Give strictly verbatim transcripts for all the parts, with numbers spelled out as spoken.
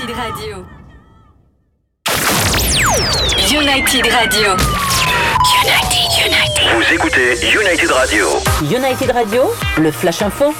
United Radio. United Radio. United, United. Vous écoutez United Radio. United Radio, le Flash Info.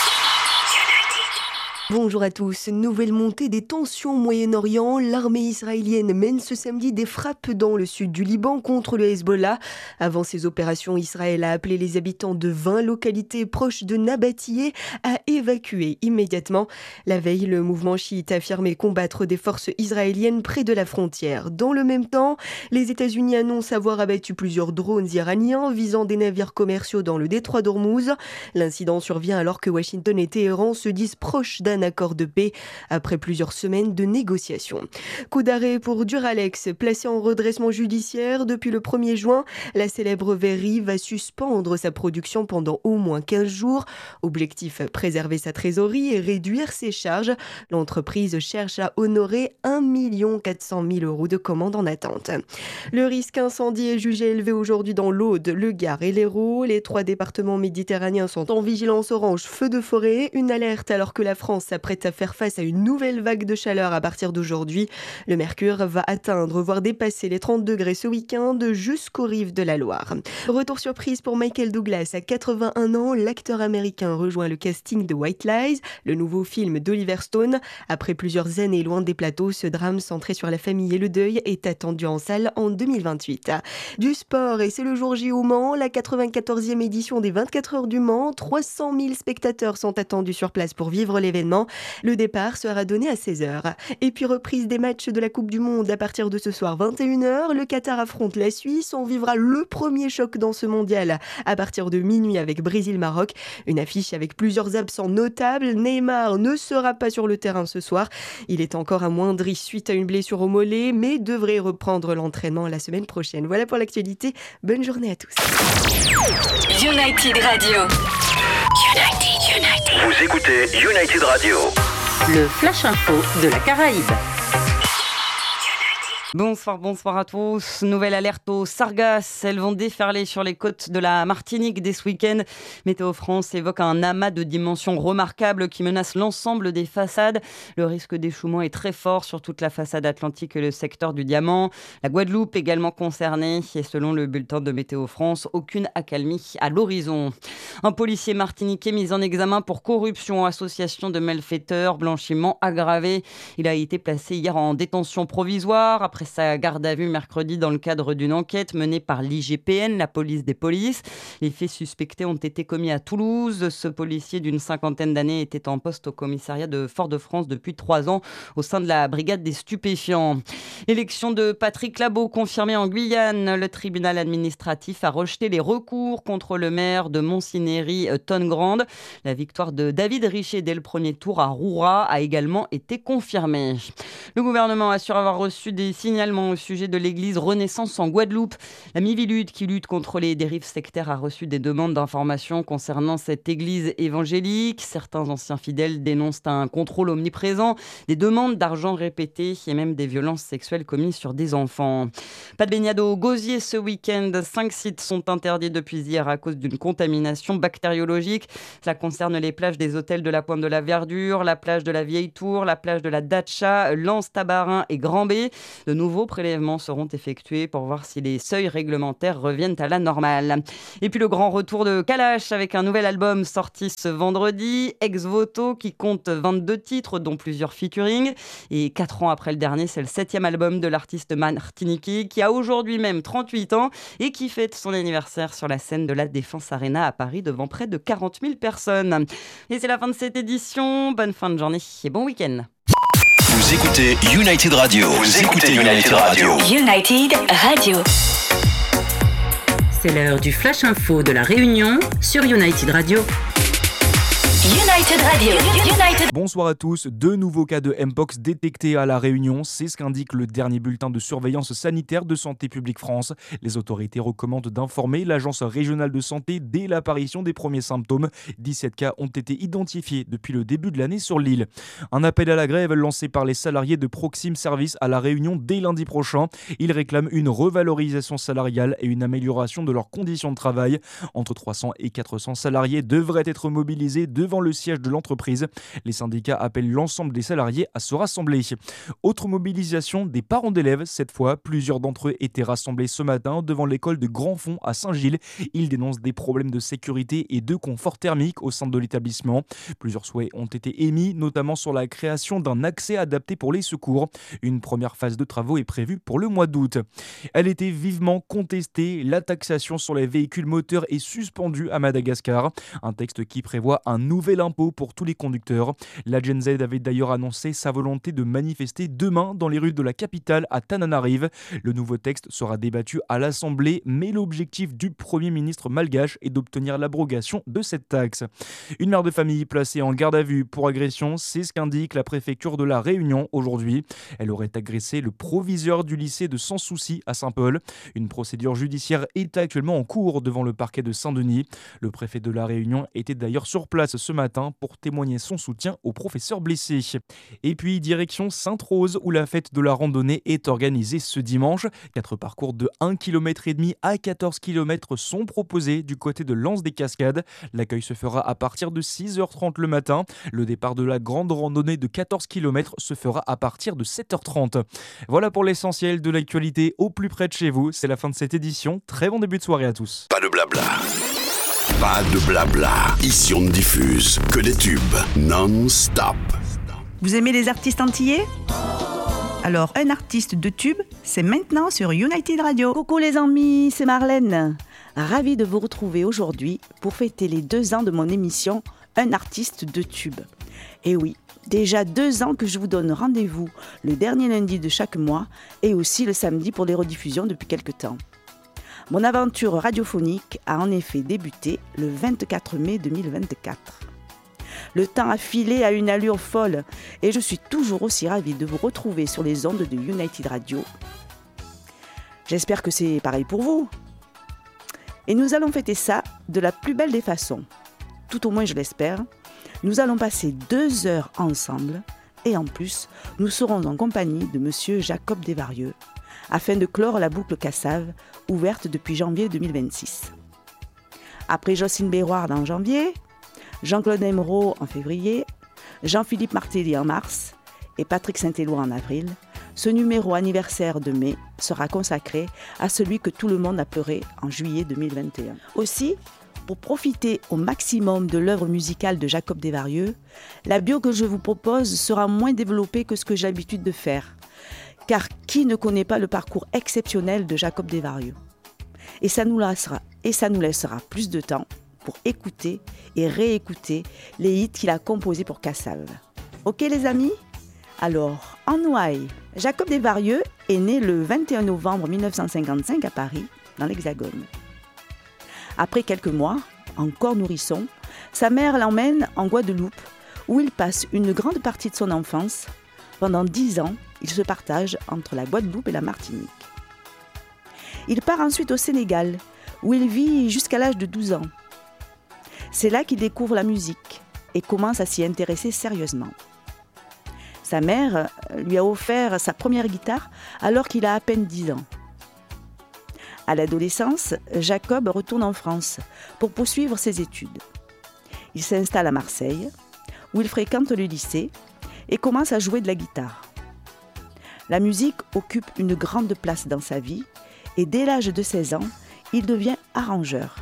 Bonjour à tous. Nouvelle montée des tensions au Moyen-Orient. L'armée israélienne mène ce samedi des frappes dans le sud du Liban contre le Hezbollah. Avant ces opérations, Israël a appelé les habitants de vingt localités proches de Nabatiyeh à évacuer immédiatement. La veille, le mouvement chiite a affirmé combattre des forces israéliennes près de la frontière. Dans le même temps, les États-Unis annoncent avoir abattu plusieurs drones iraniens visant des navires commerciaux dans le détroit d'Ormuz. L'incident survient alors que Washington et Téhéran se disent proches d'un un accord de paix après plusieurs semaines de négociations. Coup d'arrêt pour Duralex, placé en redressement judiciaire depuis le premier juin. La célèbre verrerie va suspendre sa production pendant au moins quinze jours. Objectif, préserver sa trésorerie et réduire ses charges. L'entreprise cherche à honorer un million quatre cent mille euros de commandes en attente. Le risque incendie est jugé élevé aujourd'hui dans l'Aude, le Gard et l'Hérault. Les trois départements méditerranéens sont en vigilance orange feu de forêt. Une alerte alors que la France s'apprête à faire face à une nouvelle vague de chaleur à partir d'aujourd'hui. Le mercure va atteindre, voire dépasser les trente degrés ce week-end jusqu'aux rives de la Loire. Retour surprise pour Michael Douglas. À quatre-vingt-un ans, l'acteur américain rejoint le casting de White Lies, le nouveau film d'Oliver Stone. Après plusieurs années loin des plateaux, ce drame centré sur la famille et le deuil est attendu en salle en deux mille vingt-huit. Du sport, et c'est le jour J au Mans, la quatre-vingt-quatorzième édition des vingt-quatre heures du Mans. trois cent mille spectateurs sont attendus sur place pour vivre l'événement. Le départ sera donné à seize heures. Et puis reprise des matchs de la Coupe du Monde à partir de ce soir vingt et une heures. Le Qatar affronte la Suisse. On vivra le premier choc dans ce mondial à partir de minuit avec Brésil-Maroc. Une affiche avec plusieurs absents notables. Neymar ne sera pas sur le terrain ce soir. Il est encore amoindri suite à une blessure au mollet, mais devrait reprendre l'entraînement la semaine prochaine. Voilà pour l'actualité. Bonne journée à tous. United Radio. United, United. Vous écoutez United Radio. Le Flash Info de la Caraïbe. Bonsoir, bonsoir à tous. Nouvelle alerte aux sargasses. Elles vont déferler sur les côtes de la Martinique dès ce week-end. Météo France évoque un amas de dimensions remarquables qui menace l'ensemble des façades. Le risque d'échouement est très fort sur toute la façade atlantique et le secteur du Diamant. La Guadeloupe également concernée. Et selon le bulletin de Météo France, aucune accalmie à l'horizon. Un policier martiniquais mis en examen pour corruption, association de malfaiteurs, blanchiment aggravé. Il a été placé hier en détention provisoire après sa garde à vue mercredi dans le cadre d'une enquête menée par l'I G P N, la police des polices. Les faits suspectés ont été commis à Toulouse. Ce policier d'une cinquantaine d'années était en poste au commissariat de Fort-de-France depuis trois ans au sein de la brigade des stupéfiants. L'élection de Patrick Labaud confirmée en Guyane. Le tribunal administratif a rejeté les recours contre le maire de Montsinéry, Tonne-Grande. La victoire de David Richer dès le premier tour à Roura a également été confirmée. Le gouvernement assure avoir reçu des signalements au sujet de l'église Renaissance en Guadeloupe. La Mivilude, qui lutte contre les dérives sectaires, a reçu des demandes d'informations concernant cette église évangélique. Certains anciens fidèles dénoncent un contrôle omniprésent, des demandes d'argent répétées et même des violences sexuelles commises sur des enfants. Pas de baignade au Gosier ce week-end. Cinq sites sont interdits depuis hier à cause d'une contamination bactériologique. Cela concerne les plages des hôtels de la Pointe de la Verdure, la plage de la Vieille Tour, la plage de la Datcha, Lens, Tabarin et Grand B. De nouveaux prélèvements seront effectués pour voir si les seuils réglementaires reviennent à la normale. Et puis le grand retour de Kalash avec un nouvel album sorti ce vendredi, Ex Voto, qui compte vingt-deux titres, dont plusieurs featuring. Et quatre ans après le dernier, c'est le septième album de l'artiste martiniquais qui a aujourd'hui même trente-huit ans et qui fête son anniversaire sur la scène de la Défense Arena à Paris devant près de quarante mille personnes. Et c'est la fin de cette édition. Bonne fin de journée et bon week-end. Vous écoutez United Radio. Vous écoutez United Radio. United Radio. C'est l'heure du Flash Info de la Réunion sur United Radio. United Radio. United. Bonsoir à tous. Deux nouveaux cas de Mpox détectés à La Réunion. C'est ce qu'indique le dernier bulletin de surveillance sanitaire de Santé publique France. Les autorités recommandent d'informer l'Agence régionale de santé dès l'apparition des premiers symptômes. dix-sept cas ont été identifiés depuis le début de l'année sur l'île. Un appel à la grève lancé par les salariés de Proxim Service à La Réunion dès lundi prochain. Ils réclament une revalorisation salariale et une amélioration de leurs conditions de travail. Entre trois cents et quatre cents salariés devraient être mobilisés devant devant le siège de l'entreprise. Les syndicats appellent l'ensemble des salariés à se rassembler. Autre mobilisation des parents d'élèves. Cette fois, plusieurs d'entre eux étaient rassemblés ce matin devant l'école de Grandfond à Saint-Gilles. Ils dénoncent des problèmes de sécurité et de confort thermique au sein de l'établissement. Plusieurs souhaits ont été émis, notamment sur la création d'un accès adapté pour les secours. Une première phase de travaux est prévue pour le mois d'août. Elle était vivement contestée. La taxation sur les véhicules moteurs est suspendue à Madagascar. Un texte qui prévoit un nouvel impôt pour tous les conducteurs. La Gen Z avait d'ailleurs annoncé sa volonté de manifester demain dans les rues de la capitale à Tananarive. Le nouveau texte sera débattu à l'Assemblée, mais l'objectif du Premier ministre malgache est d'obtenir l'abrogation de cette taxe. Une mère de famille placée en garde à vue pour agression, c'est ce qu'indique la préfecture de La Réunion aujourd'hui. Elle aurait agressé le proviseur du lycée de Sans Souci à Saint-Paul. Une procédure judiciaire est actuellement en cours devant le parquet de Saint-Denis. Le préfet de La Réunion était d'ailleurs sur place ce matin pour témoigner son soutien aux professeurs blessés. Et puis direction Sainte-Rose où la fête de la randonnée est organisée ce dimanche. Quatre parcours de un virgule cinq kilomètres à quatorze kilomètres sont proposés du côté de l'Anse des Cascades. L'accueil se fera à partir de six heures trente le matin. Le départ de la grande randonnée de quatorze kilomètres se fera à partir de sept heures trente. Voilà pour l'essentiel de l'actualité au plus près de chez vous. C'est la fin de cette édition. Très bon début de soirée à tous. Pas de blabla. Pas de blabla. Ici on ne diffuse que des tubes non-stop. Vous aimez les artistes antillais ? Alors, un artiste de tube, c'est maintenant sur United Radio. Coucou les amis, c'est Marlène. Ravie de vous retrouver aujourd'hui pour fêter les deux ans de mon émission Un artiste de tube. Et oui, déjà deux ans que je vous donne rendez-vous le dernier lundi de chaque mois et aussi le samedi pour les rediffusions depuis quelques temps. Mon aventure radiophonique a en effet débuté le vingt-quatre mai deux mille vingt-quatre. Le temps a filé à une allure folle et je suis toujours aussi ravie de vous retrouver sur les ondes de United Radio. J'espère que c'est pareil pour vous. Et nous allons fêter ça de la plus belle des façons. Tout au moins je l'espère. Nous allons passer deux heures ensemble et en plus, nous serons en compagnie de Monsieur Jacob Desvarieux afin de clore la boucle Cassave ouverte depuis janvier deux mille vingt-six. Après Jocelyne Béroard en janvier, Jean-Claude Emeraud en février, Jean-Philippe Martelly en mars et Patrick Saint-Éloi en avril, ce numéro anniversaire de mai sera consacré à celui que tout le monde a pleuré en juillet deux mille vingt et un. Aussi, pour profiter au maximum de l'œuvre musicale de Jacob Desvarieux, la bio que je vous propose sera moins développée que ce que j'ai l'habitude de faire. Car qui ne connaît pas le parcours exceptionnel de Jacob Desvarieux ? Et ça nous laissera, et ça nous laissera plus de temps pour écouter et réécouter les hits qu'il a composés pour Cassave. Ok les amis ? Alors, en ouaille, Jacob Desvarieux est né le vingt et un novembre mille neuf cent cinquante-cinq à Paris, dans l'Hexagone. Après quelques mois, encore nourrisson, sa mère l'emmène en Guadeloupe, où il passe une grande partie de son enfance. Pendant dix ans, il se partage entre la Guadeloupe et la Martinique. Il part ensuite au Sénégal, où il vit jusqu'à l'âge de douze ans. C'est là qu'il découvre la musique et commence à s'y intéresser sérieusement. Sa mère lui a offert sa première guitare alors qu'il a à peine dix ans. À l'adolescence, Jacob retourne en France pour poursuivre ses études. Il s'installe à Marseille, où il fréquente le lycée et commence à jouer de la guitare. La musique occupe une grande place dans sa vie et dès l'âge de seize ans, il devient arrangeur.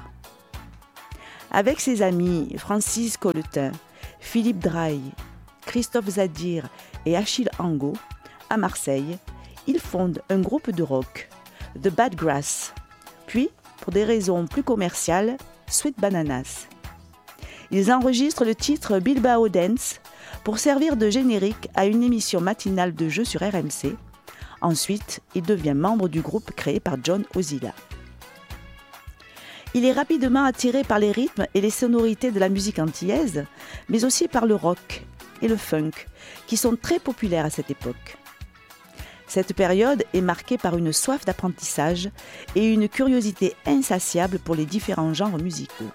Avec ses amis Francis Colletin, Philippe Draille, Christophe Zadir et Achille Angot, à Marseille, il fonde un groupe de rock, The Bad Grass, puis, pour des raisons plus commerciales, Sweet Bananas. Ils enregistrent le titre Bilbao Dance pour servir de générique à une émission matinale de jeux sur R M C. Ensuite, il devient membre du groupe créé par John Ozilla. Il est rapidement attiré par les rythmes et les sonorités de la musique antillaise, mais aussi par le rock et le funk, qui sont très populaires à cette époque. Cette période est marquée par une soif d'apprentissage et une curiosité insatiable pour les différents genres musicaux.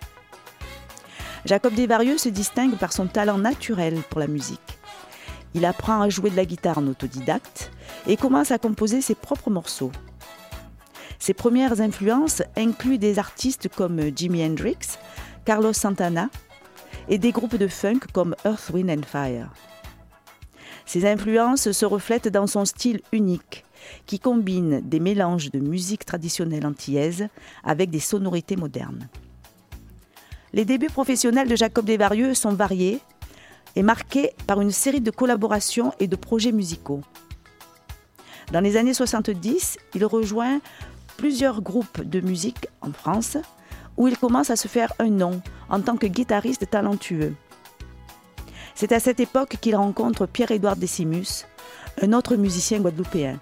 Jacob Desvarieux se distingue par son talent naturel pour la musique. Il apprend à jouer de la guitare en autodidacte et commence à composer ses propres morceaux. Ses premières influences incluent des artistes comme Jimi Hendrix, Carlos Santana et des groupes de funk comme Earth, Wind and Fire. Ses influences se reflètent dans son style unique, qui combine des mélanges de musique traditionnelle antillaise avec des sonorités modernes. Les débuts professionnels de Jacob Desvarieux sont variés et marqués par une série de collaborations et de projets musicaux. Dans les années soixante-dix, il rejoint plusieurs groupes de musique en France où il commence à se faire un nom en tant que guitariste talentueux. C'est à cette époque qu'il rencontre Pierre-Édouard Décimus, un autre musicien guadeloupéen.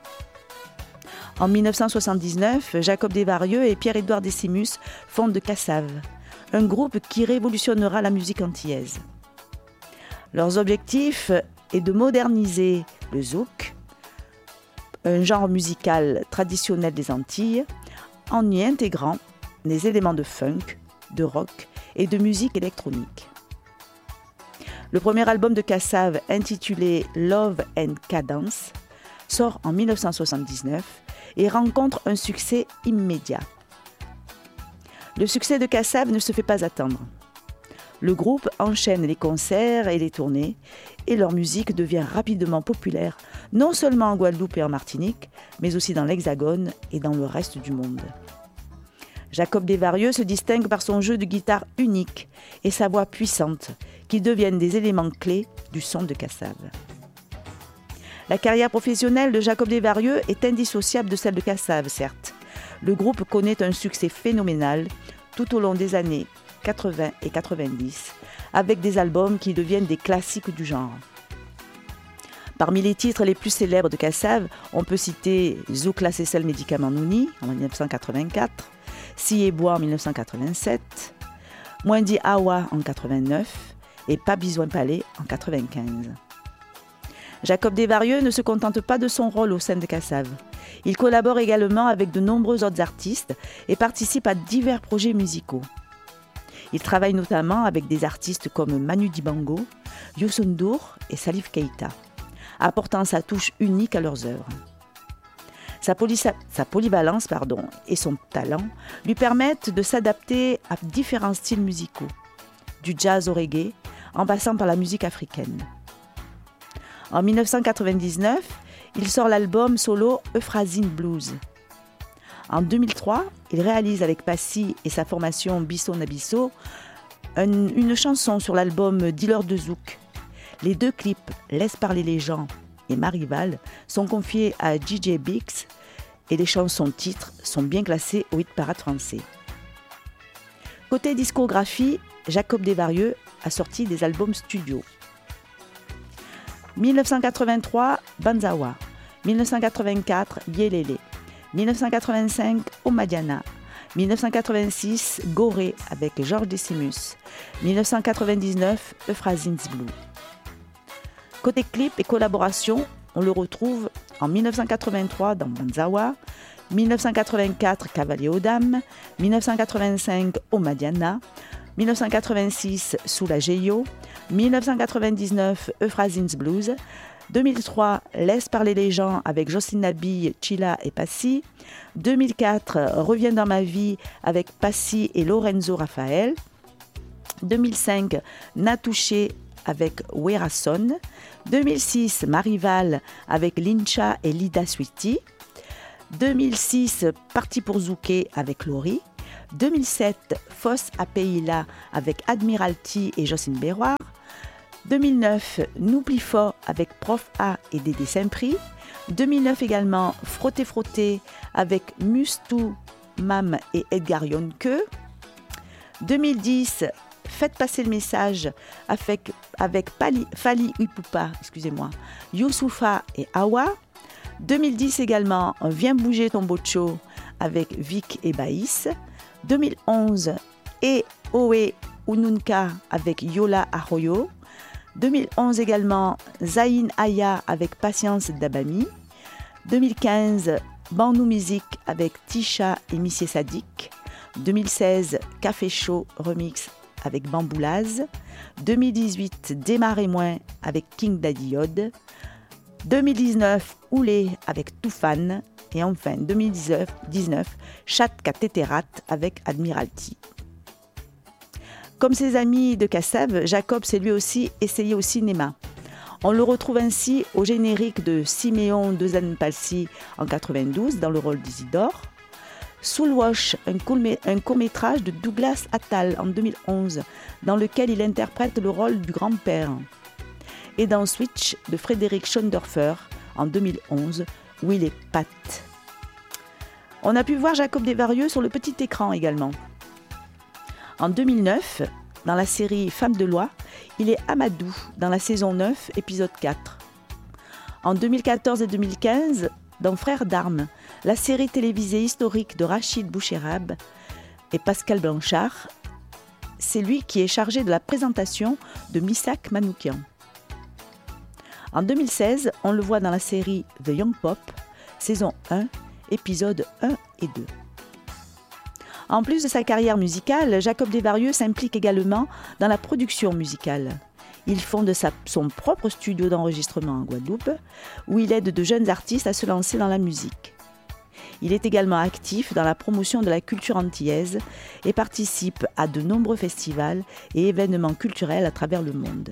En dix-neuf cent soixante-dix-neuf, Jacob Desvarieux et Pierre-Édouard Décimus fondent Cassave, un groupe qui révolutionnera la musique antillaise. Leurs objectifs est de moderniser le zouk, un genre musical traditionnel des Antilles, en y intégrant des éléments de funk, de rock et de musique électronique. Le premier album de Cassave, intitulé Love and Cadence, sort en dix-neuf cent soixante-dix-neuf et rencontre un succès immédiat. Le succès de Cassave ne se fait pas attendre. Le groupe enchaîne les concerts et les tournées et leur musique devient rapidement populaire, non seulement en Guadeloupe et en Martinique, mais aussi dans l'Hexagone et dans le reste du monde. Jacob Desvarieux se distingue par son jeu de guitare unique et sa voix puissante, qui deviennent des éléments clés du son de Cassave. La carrière professionnelle de Jacob Desvarieux est indissociable de celle de Cassave, certes. Le groupe connaît un succès phénoménal tout au long des années quatre-vingts et quatre-vingt-dix, avec des albums qui deviennent des classiques du genre. Parmi les titres les plus célèbres de Cassave, on peut citer Zouk la Cécile Médicament Nouni en dix-neuf cent quatre-vingt-quatre, Si et Bois en dix-neuf cent quatre-vingt-sept, Moindi Awa en quatre-vingt-neuf et Pas Besoin Palais en quatre-vingt-quinze. Jacob Desvarieux ne se contente pas de son rôle au sein de Cassave. Il collabore également avec de nombreux autres artistes et participe à divers projets musicaux. Il travaille notamment avec des artistes comme Manu Dibango, Youssou N'Dour et Salif Keita, apportant sa touche unique à leurs œuvres. Sa, poly- sa polyvalence pardon, et son talent lui permettent de s'adapter à différents styles musicaux, du jazz au reggae, en passant par la musique africaine. En dix-neuf cent quatre-vingt-dix-neuf, il sort l'album solo Euphrazine Blues. En deux mille trois, il réalise avec Passy et sa formation Bisso Nabisso un, une chanson sur l'album Dealer de Zouk. Les deux clips Laisse parler les gens et Marival sont confiés à D J Bix et les chansons titres sont bien classées au hit parade français. Côté discographie, Jacob Desvarieux a sorti des albums studio. dix-neuf cent quatre-vingt-trois, Banzawa. dix-neuf cent quatre-vingt-quatre, Yelele. dix-neuf cent quatre-vingt-cinq, Omadiana. dix-neuf cent quatre-vingt-six, Gorée avec Georges Décimus. dix-neuf cent quatre-vingt-dix-neuf, Euphrazine Blue. Côté clip et collaboration, on le retrouve en dix-neuf cent quatre-vingt-trois dans Banzawa, dix-neuf cent quatre-vingt-quatre, Cavalier aux Dames, dix-neuf cent quatre-vingt-cinq, Omadiana, dix-neuf cent quatre-vingt-six, Soula Geyo, dix-neuf cent quatre-vingt-dix-neuf, Euphrazine Blues, deux mille trois, Laisse parler les gens avec Jocelyne Nabille, Chila et Passy, deux mille quatre, Reviens dans ma vie avec Passy et Lorenzo Raphaël, deux mille cinq, Natouché avec Werason, deux mille six, Marival avec Lincha et Lida Sweetie, deux mille six, Parti pour Zouké avec Laurie, deux mille sept, Fosse à Pays-là avec Admiralty et Jocelyne Béroir, deux mille neuf, N'oublie fort avec Prof A et Dédé Saint-Prix, deux mille neuf également, Frotter Frotter avec Mustou, Mam et Edgar Yonke, deux mille dix, Faites passer le message avec, avec Pali, Fali Ipupa, excusez-moi, Youssoufa et Awa, deux mille dix également, Viens bouger ton bocho avec Vic et Baïs, deux mille onze, E Oe Ununka avec Yola Arroyo, deux mille onze également, Zayn Aya avec Patience Dabami, deux mille quinze, Bandou Musique avec Tisha et Missier Sadik, deux mille seize, Café Chaud Remix avec Bamboulaz, deux mille dix-huit, Démarrez-moi avec King Daddy Yod, deux mille dix-neuf, Oulé avec Toufan, et enfin deux mille dix-neuf, Chat Kateterat avec Admiralty. Comme ses amis de Kassav, Jacob s'est lui aussi essayé au cinéma. On le retrouve ainsi au générique de Siméon de Zanpalsi en quatre-vingt-douze dans le rôle d'Isidore, Soulwash, un court-métrage de Douglas Attal en deux mille onze dans lequel il interprète le rôle du grand-père, et dans Switch de Frédéric Schondorfer en deux mille onze où il est Pat. On a pu voir Jacob Desvarieux sur le petit écran également. En deux mille neuf, dans la série Femme de loi, il est Amadou dans la saison neuf, épisode quatre. En deux mille quatorze et deux mille quinze, dans Frères d'armes, la série télévisée historique de Rachid Boucherab et Pascal Blanchard, c'est lui qui est chargé de la présentation de Missak Manoukian. En deux mille seize, on le voit dans la série The Young Pop, saison un, épisodes un et deux. En plus de sa carrière musicale, Jacob Desvarieux s'implique également dans la production musicale. Il fonde sa, son propre studio d'enregistrement en Guadeloupe, où il aide de jeunes artistes à se lancer dans la musique. Il est également actif dans la promotion de la culture antillaise et participe à de nombreux festivals et événements culturels à travers le monde.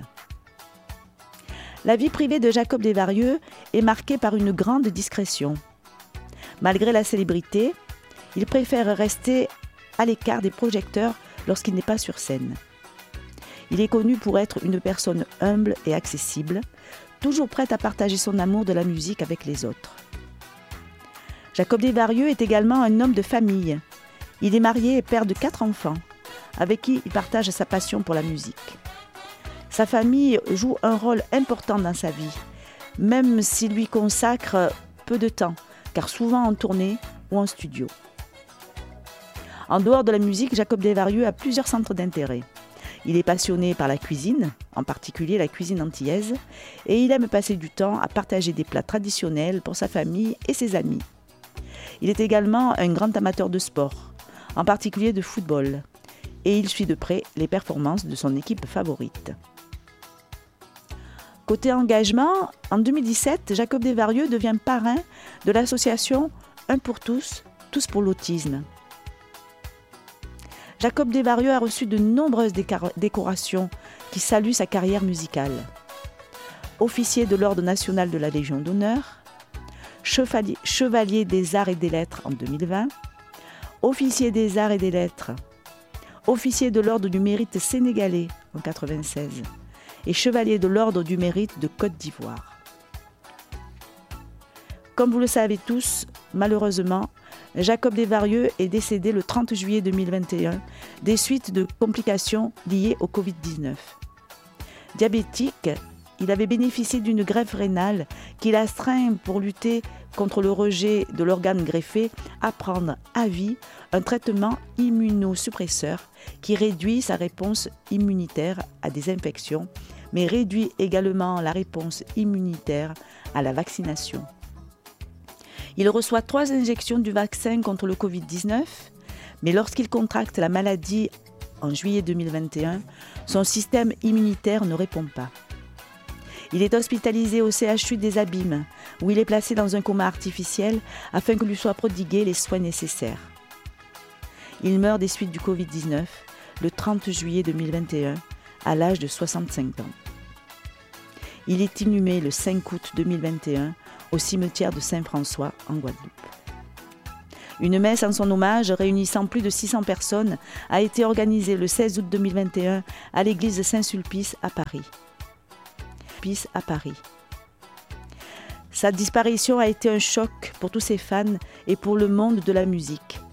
La vie privée de Jacob Desvarieux est marquée par une grande discrétion. Malgré la célébrité, il préfère rester à l'écart des projecteurs lorsqu'il n'est pas sur scène. Il est connu pour être une personne humble et accessible, toujours prête à partager son amour de la musique avec les autres. Jacob Desvarieux est également un homme de famille. Il est marié et père de quatre enfants, avec qui il partage sa passion pour la musique. Sa famille joue un rôle important dans sa vie, même s'il lui consacre peu de temps, car souvent en tournée ou en studio. En dehors de la musique, Jacob Desvarieux a plusieurs centres d'intérêt. Il est passionné par la cuisine, en particulier la cuisine antillaise, et il aime passer du temps à partager des plats traditionnels pour sa famille et ses amis. Il est également un grand amateur de sport, en particulier de football, et il suit de près les performances de son équipe favorite. Côté engagement, en deux mille dix-sept, Jacob Desvarieux devient parrain de l'association Un pour tous, tous pour l'autisme. Jacob Desvarieux a reçu de nombreuses décorations qui saluent sa carrière musicale. Officier de l'Ordre national de la Légion d'honneur, chevalier, chevalier des arts et des lettres en deux mille vingt, officier des arts et des lettres, officier de l'Ordre du mérite sénégalais en quatre-vingt-seize et chevalier de l'Ordre du mérite de Côte d'Ivoire. Comme vous le savez tous, malheureusement, Jacob Desvarieux est décédé le trente juillet deux mille vingt et un des suites de complications liées au covid dix-neuf. Diabétique, il avait bénéficié d'une greffe rénale qui l'astreint pour lutter contre le rejet de l'organe greffé à prendre à vie un traitement immunosuppresseur qui réduit sa réponse immunitaire à des infections, mais réduit également la réponse immunitaire à la vaccination. Il reçoit trois injections du vaccin contre le covid dix-neuf, mais lorsqu'il contracte la maladie en juillet deux mille vingt et un, son système immunitaire ne répond pas. Il est hospitalisé au C H U des Abîmes, où il est placé dans un coma artificiel afin que lui soient prodigués les soins nécessaires. Il meurt des suites du covid dix-neuf le trente juillet deux mille vingt et un, à l'âge de soixante-cinq ans. Il est inhumé le cinq août deux mille vingt et un au cimetière de Saint-François en Guadeloupe. Une messe en son hommage réunissant plus de six cents personnes a été organisée le seize août deux mille vingt et un à l'église de Saint-Sulpice à Paris. à Paris. Sa disparition a été un choc pour tous ses fans et pour le monde de la musique.